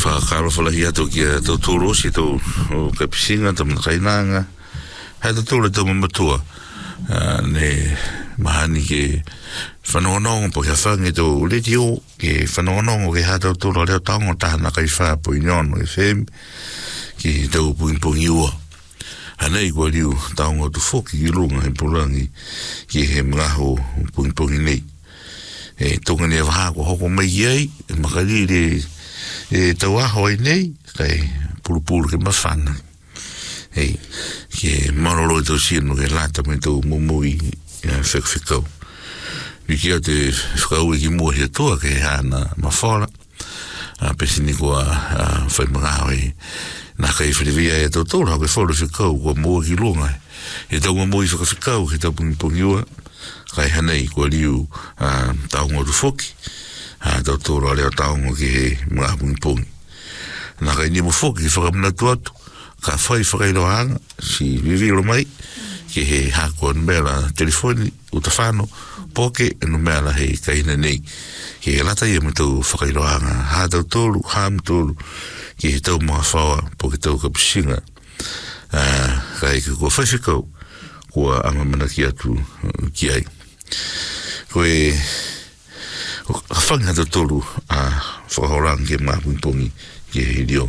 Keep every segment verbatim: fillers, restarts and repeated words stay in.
whakaro whalahi ato ki a tau tōrosi tau kapisinga tau manakainanga hai tau tōre tau mamatua ne mahani ke whanonongo po kia whangi tau leti o ke whanonongo ke hata tōra leo taongo tahana kai wha po inyono e whem ki tau puimpungi ua hanei kua liu taongo tu whoki ki lunga he purangi ki he mgaho puimpungi nei e tonga ne waha ko hoko mai iei e makariri e tau aho ai nei kai pulupulu ke mawhana hei ke marolo i tau sino ke lata me tau mumui whekawhekau wiki au te whakau i ki mua hia toa ke hana mawhora pesini kua whai mga hoi nā kai whiriwia e tau tōra ke whora whekau kua mua ki lunga e tau mumui whekawhekau ke tau pungipungiua kai hanei kua liu uh, taongo tu whoki uh, tau tōra leo taongo ki he mga pungipungi nā kai ni mo whoki ki whakamuna tuatu ka whai whakailoanga si viviro mai ki he hako numera telefoni utawhano poke numera hei kaina nei ki he lata ia me tau whakailoanga ha tau tōru, ha mtōru ki he tau mga whaua poke tau kapisinga uh, kai ki kua whaiwhikau kua amamana ki atu uh, ki ai koe whangi hata tolu a whakahorang ke mga pungpungi ki he liong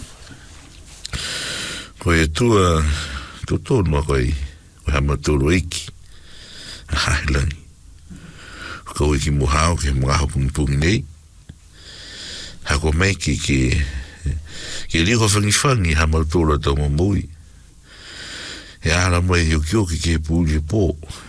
koe tua tutonu a koe koe hama tolu eiki a hailangi koe ki muhao ke mga pungpungi nei hako meiki ki ki liko whangi whangi hama tolu a tau mamui e ala mai hiokioki ki he pūli pō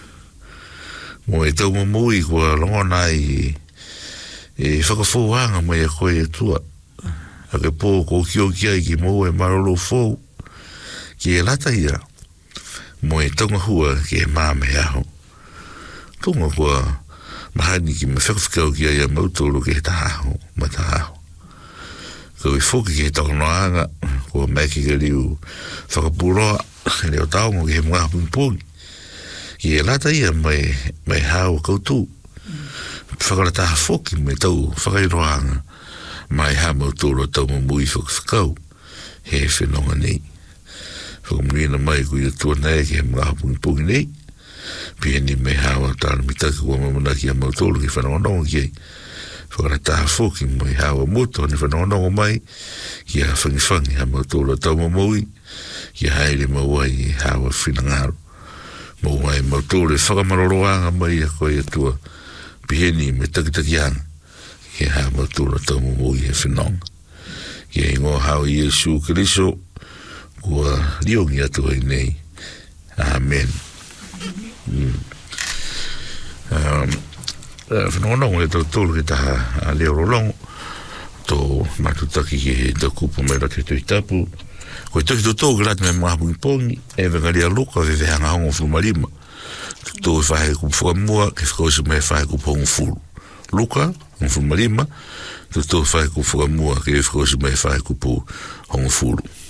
mo e tau mamui kua longona i e whakawhauanga mai a koe e tua a ke pō ko kio ki ai ki mou e marolo fōu ki e lata ia mo e taunga hua ki e māme aho tunga kua mahani ki me whakawhikau ki ai a mautoro ki he tahaho ma tahaho ko e whoki ki he taunanga kua meki ka liu whakapuroa leo taongo ki he mga pungpungi ki e lata ia mai mai hao koutu whakarata whoki me tau whakairoanga mai ha mautoro tau mamui whakawhikau he whenonga nei whakamuina mai kui atua nei ki he mga pungipungi nei pia ni mai hao tāna mitaka kua mamana ki a mautoro ki whanonga ki ei whakarata whoki mai hao moto ni whanonga mai ki a whangiwhangi ha mautoro tau mamui ki a haere mauai hao whinangaro mo mai mautore whakamaroroanga mai a koe atua piheni me takitakianga ki ha mautore tau mamui e whenonga ki e ngō hao Iesu Kiriso kua liongi atu ai nei Amen mm. um, whenonga e tau tolu ki taha a leo rolongo tō matutaki ki he tau kupu mai rake tui tapu koe toki tō tō grati me mga pungipongi e vengaria luka ve vehanga hongo flumarima tō e whahe kupu whakamua ke whakausi me whahe kupu hongo fulu luka hongo flumarima tō tō e whahe kupu whakamua ke whakausi me whahe kupu hongo fulu